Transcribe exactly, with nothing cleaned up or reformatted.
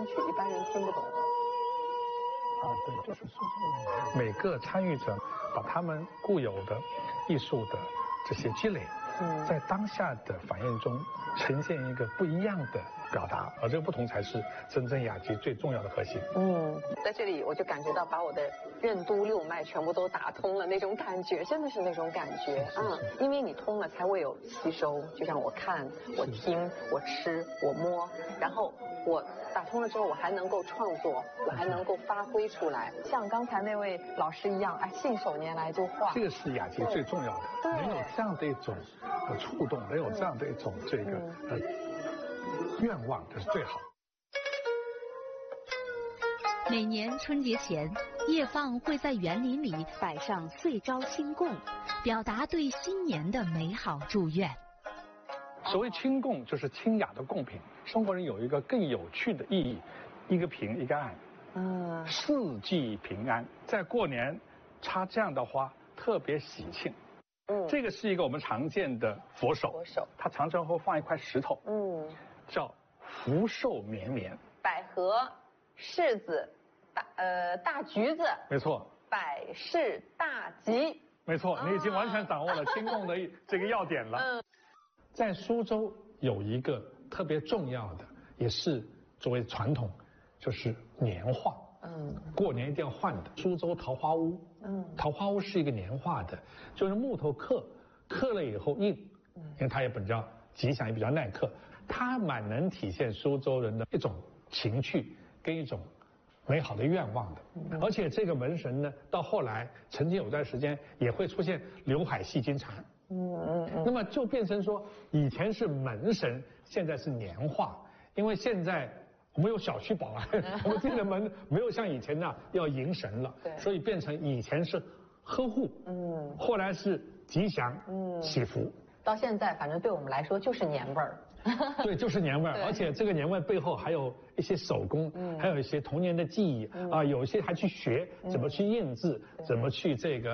曲一般人听不懂的。 啊，对，就是说每个参与者把他们固有的艺术的这些积累，嗯，在当下的反应中呈现一个不一样的表达，而这个不同才是真正雅集最重要的核心。 嗯，在这里我就感觉到把我的任督六脉全部都打通了那种感觉，真的是那种感觉啊、嗯！因为你通了，才会有吸收。就像我看、我听、我吃、我摸，然后我打通了之后，我还能够创作，我还能够发挥出来，像刚才那位老师一样，哎，信手拈来就画。 这个是雅集最重要的，能有这样的一种呃触动，能有这样的一种这个呃愿望，这是最好。 每年春节前，叶放会在园林里摆上岁朝清供，表达对新年的美好祝愿。 所谓清供，就是清雅的贡品。中国人有一个更有趣的意义，一个平一个安，嗯，四季平安。在过年插这样的花，特别喜庆。嗯，这个是一个我们常见的佛手， 佛手， 它常常会放一块石头， 嗯， 叫福寿绵绵。 百合、柿子、大呃大橘子， 没错， 百事大吉。 没错，你已经完全掌握了清供的这个要点了。嗯，在苏州有一个特别重要的，也是作为传统，就是年画。嗯，过年一定要换的。苏州桃花坞，嗯，桃花坞是一个年画的，就是木头刻，刻了以后硬，因为它也比较吉祥，也比较耐刻，它蛮能体现苏州人的一种情趣跟一种美好的愿望的。嗯、而且这个门神呢，到后来曾经有段时间也会出现刘海戏金蝉。嗯嗯嗯。那么就变成说，以前是门神，现在是年画，因为现在我们有小区保安，我们进了门没有像以前那样要迎神了，对，所以变成以前是呵护，嗯，后来是吉祥，嗯，祈福。 到现在，反正对我们来说就是年味儿。 对，就是年味儿，而且这个年味背后还有一些手工，嗯，还有一些童年的记忆，嗯、啊，有些还去学怎么去印字，怎么去这个。